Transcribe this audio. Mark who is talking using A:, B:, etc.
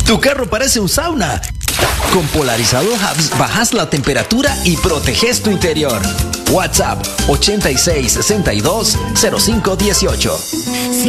A: Tu carro parece un sauna. Con Polarizador Hubs bajas la temperatura y proteges tu interior. WhatsApp 8662-0518.